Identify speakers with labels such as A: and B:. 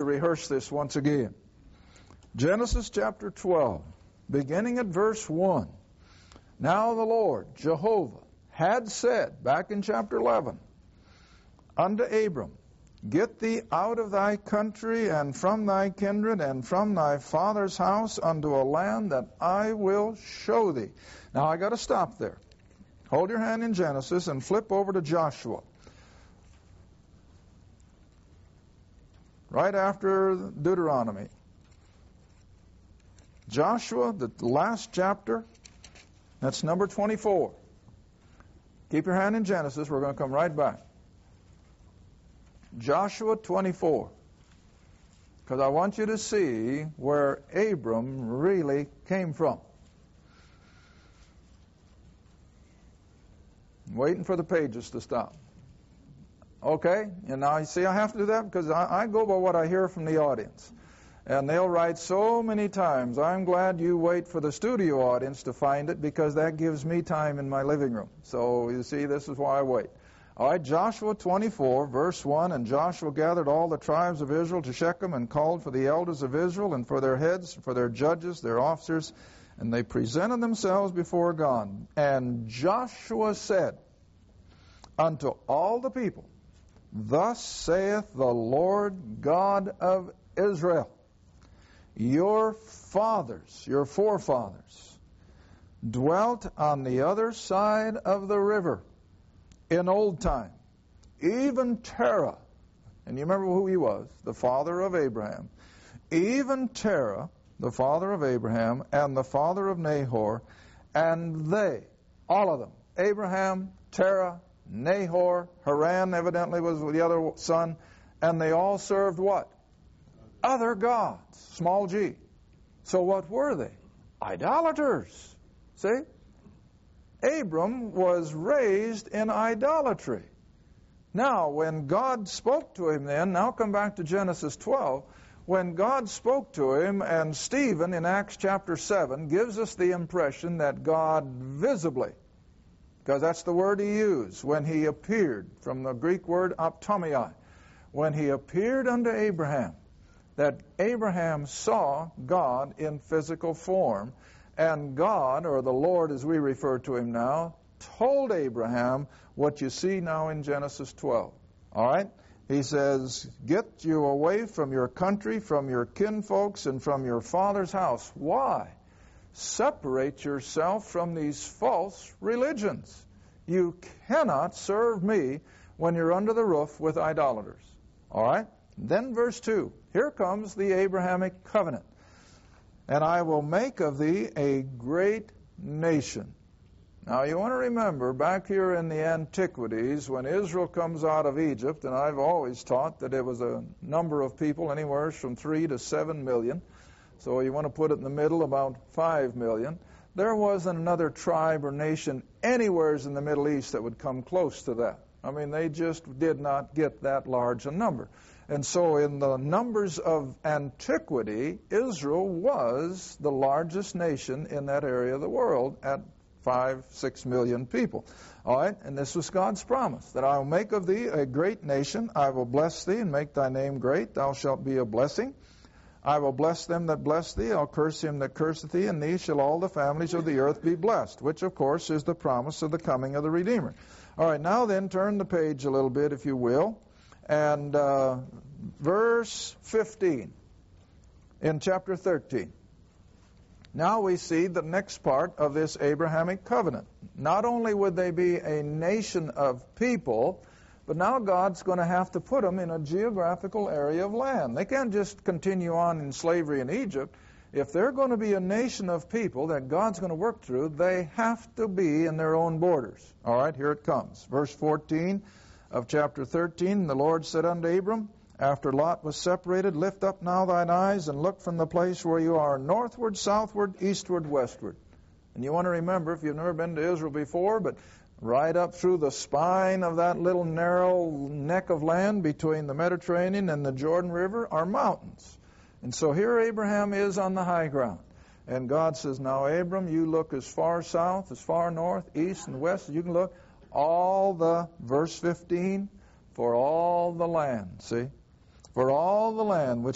A: rehearse this once again. Genesis chapter 12, beginning at verse 1. Now the Lord, Jehovah, had said, back in chapter 11, unto Abram, Get thee out of thy country and from thy kindred and from thy father's house unto a land that I will show thee. Now I got to stop there. Hold your hand in Genesis and flip over to Joshua. Right after Deuteronomy. Joshua, the last chapter, that's number 24. Keep your hand in Genesis. We're going to come right back. Joshua 24. Because I want you to see where Abram really came from. I'm waiting for the pages to stop. Okay? And now you see I have to do that because I go by what I hear from the audience. And they'll write so many times, I'm glad you wait for the studio audience to find it because that gives me time in my living room. So you see, this is why I wait. All right, Joshua 24, verse 1, And Joshua gathered all the tribes of Israel to Shechem and called for the elders of Israel and for their heads, for their judges, their officers, and they presented themselves before God. And Joshua said unto all the people, Thus saith the Lord God of Israel, Your fathers, your forefathers, dwelt on the other side of the river in old time, even Terah, and you remember who he was, the father of Abraham, even Terah, the father of Abraham, and the father of Nahor, and they, all of them, Abraham, Terah, Nahor, Haran evidently was the other son, and they all served what? Other gods, small g. So what were they? Idolaters. See? Abram was raised in idolatry. Now, when God spoke to him then, now come back to Genesis 12, when God spoke to him, and Stephen in Acts chapter 7 gives us the impression that God visibly, because that's the word he used, when he appeared, from the Greek word optomai, when he appeared unto Abraham, that Abraham saw God in physical form, and God, or the Lord as we refer to him now, told Abraham what you see now in Genesis 12. All right? He says, Get you away from your country, from your kinfolks, and from your father's house. Why? Separate yourself from these false religions. You cannot serve me when you're under the roof with idolaters. All right? Then verse 2. Here comes the Abrahamic covenant. And I will make of thee a great nation. Now you want to remember, back here in the antiquities, when Israel comes out of Egypt, and I've always taught that it was a number of people, anywhere from 3 to 7 million. So you want to put it in the middle, about 5 million. There wasn't another tribe or nation anywhere in the Middle East that would come close to that. I mean, they just did not get that large a number. And so in the numbers of antiquity, Israel was the largest nation in that area of the world at 5-6 million people. All right, and this was God's promise, that I will make of thee a great nation. I will bless thee and make thy name great. Thou shalt be a blessing. I will bless them that bless thee. I'll curse him that curseth thee. And thee shall all the families of the earth be blessed, which, of course, is the promise of the coming of the Redeemer. All right, now then, turn the page a little bit, if you will. And verse 15 in chapter 13. Now we see the next part of this Abrahamic covenant. Not only would they be a nation of people, but now God's going to have to put them in a geographical area of land. They can't just continue on in slavery in Egypt. If they're going to be a nation of people that God's going to work through, they have to be in their own borders. All right, here it comes. Verse 14 of chapter 13, the Lord said unto Abram, after Lot was separated, Lift up now thine eyes and look from the place where you are, northward, southward, eastward, westward. And you want to remember, if you've never been to Israel before, but right up through the spine of that little narrow neck of land between the Mediterranean and the Jordan River are mountains. And so here Abraham is on the high ground. And God says, now Abram, you look as far south, as far north, east, and west as you can look. All the, verse 15, for all the land, see? For all the land which